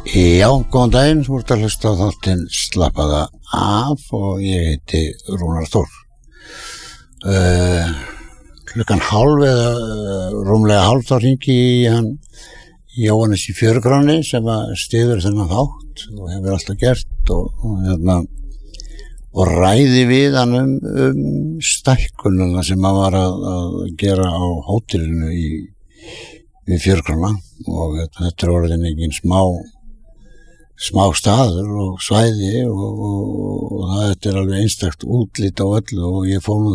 Já, góðan daginn, þú ert að hlusta á þáttinn Slappaða af og ég heiti Rúnar Þór. Klukkan hálf eða rúmlega hálf þá hringi hann Jóhannes í Fjörugráni sem styður þennan þátt og hefur alltaf gert og ræði við hann stækkununa sem hann var að gera á hótelinu við Fjörugrána og þetta orðin engin smá staður og svæði og þetta alveg einstakt útlit á öllu og ég fór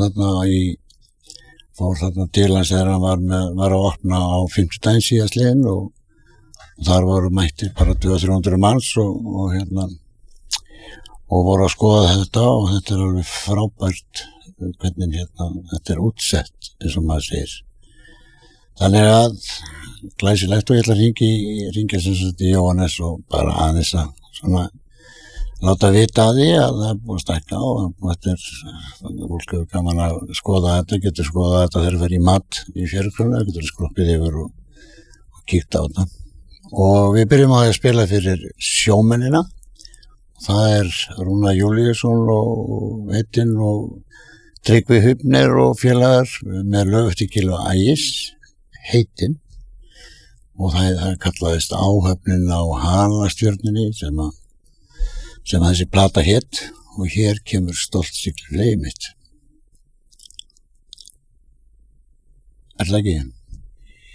þarna til hans þegar hann var að opna á 50 daginn síðastliðinn og þar voru mættir bara 200-300 manns og voru að skoða þetta og þetta alveg frábært hvernig þetta útsett eins og maður segir. Þannig að glæsilegt og ég ætla að hringja sem sagt í Jóhannes og bara aðeins að svona láta vita að því að það búið að stækka og þetta fólk hefur gaman að skoða þetta, getur skoða þetta þegar það fer í mat í Fjörugráni, getur skroppið yfir og kíkt á þetta. Og við byrjum að spila fyrir sjómennina. Það Rúnar Júlíusson og Edinn og Tryggvi Hufner og félagar með lög eftir Gylfa Ægis, Heitin. Og það kallaðist Áhöfnin á Halastjörnunni sem þessi plata hét og hér kemur Stolt siglir fleyið mitt. Það ekki?